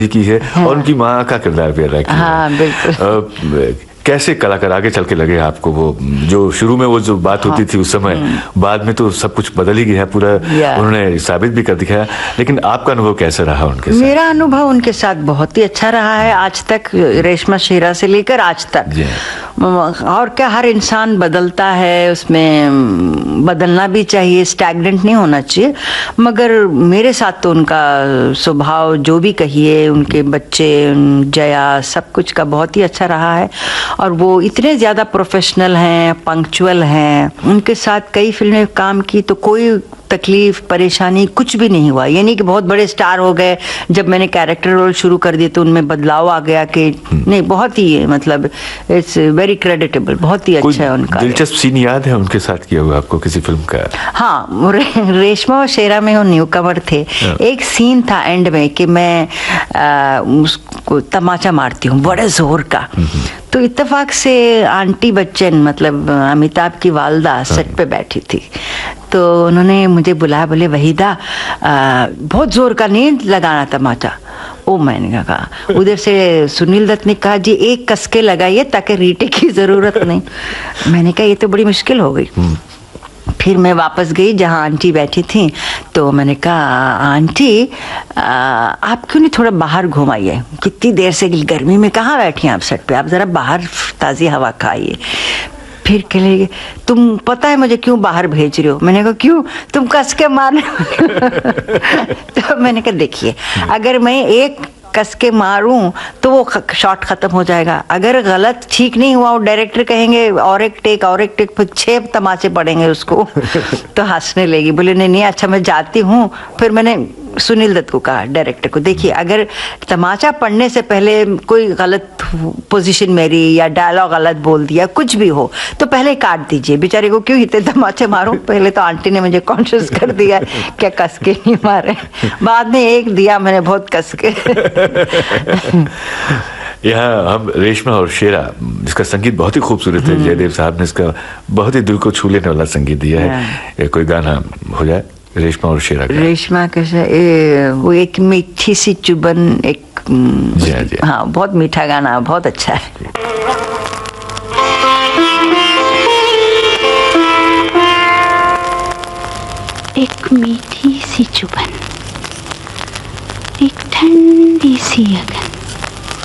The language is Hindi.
की है। हाँ। और उनकी माँ का किरदार भी अदा किया। हाँ, बिल्कुल। कैसे कलाकार आगे चल के लगे आपको? वो जो शुरू में वो जो बात होती थी उस समय, बाद में तो सब कुछ बदल ही गया पूरा, उन्होंने साबित भी कर दिखाया। लेकिन आपका अनुभव कैसा रहा उनके साथ? मेरा अनुभव उनके साथ बहुत ही अच्छा रहा है आज तक, रेशमा शेरा से लेकर आज तक। और क्या, हर इंसान बदलता है, उसमें बदलना भी चाहिए, स्टैग्नेंट नहीं होना चाहिए। मगर मेरे साथ तो उनका स्वभाव जो भी कहिए, उनके बच्चे, जया, सब कुछ का बहुत ही अच्छा रहा है। और वो इतने ज़्यादा प्रोफेशनल हैं, पंक्चुअल हैं। उनके साथ कई फिल्में काम की तो कोई तकलीफ परेशानी कुछ भी नहीं हुआ। यानी कि बहुत बड़े स्टार हो गए, जब मैंने कैरेक्टर रोल शुरू कर दिए तो उनमें बदलाव आ गया कि नहीं, बहुत ही मतलब इट्स वेरी क्रेडिटेबल, बहुत ही अच्छा है उनका। दिलचस्प सीन याद है उनके साथ किया हुआ आपको किसी फिल्म का? हाँ, रेशमा और शेरा में वो न्यू कमर थे। एक सीन था एंड में कि मैं उसको तमाचा मारती हूँ बड़े जोर का, तो इत्तेफाक से आंटी बच्चन मतलब अमिताभ की वालदा सेट पे बैठी थी, तो उन्होंने मुझे बुलाया, बोले वहीदा बहुत जोर का नहीं लगाना तमाचा। ओ, मैंने कहा, उधर से सुनील दत्त ने कहा जी एक कसके लगाइए ताकि रीटे की जरूरत नहीं। मैंने कहा ये तो बड़ी मुश्किल हो गई। फिर मैं वापस गई जहाँ आंटी बैठी थी, तो मैंने कहा आंटी आप क्यों नहीं थोड़ा बाहर घुमाइए, कितनी देर से गर्मी में कहाँ बैठी हैं आप सेट पे, आप ज़रा बाहर ताज़ी हवा खाइए। फिर कहेंगे तुम पता है मुझे क्यों बाहर भेज रहे हो? मैंने कहा क्यों, तुम कस के मारने तो मैंने कहा देखिए, अगर मैं एक कस के मारूं तो वो शॉट खत्म हो जाएगा, अगर गलत ठीक नहीं हुआ वो डायरेक्टर कहेंगे और एक टेक फिर 6 तमाचे पड़ेंगे उसको तो हंसने लगी, बोले नहीं नहीं अच्छा मैं जाती हूँ। फिर मैंने सुनील दत्त को कहा, डायरेक्टर को, देखिए अगर तमाचा पड़ने से पहले कोई गलत पोजीशन मेरी या डायलॉग गलत बोल दिया कुछ भी हो तो पहले काट दीजिए, बेचारे को क्यों इतने तमाचे मारूं। पहले तो आंटी ने मुझे कॉन्शियस कर दिया क्या कस के नहीं मारे, बाद में एक दिया मैंने बहुत कस के। यहाँ हम रेशमा और शेरा, जिसका संगीत बहुत ही खूबसूरत है, जयदेव साहब ने इसका बहुत ही दिल को छू लेने वाला संगीत दिया है। कोई गाना हो जाए रेशमा और शेरा का? रेशमा कैसा, वो एक मीठी सी चुबन, एक हाँ बहुत मीठा गाना, बहुत अच्छा है। एक मीठी सी चुबन, एक ठंडी सी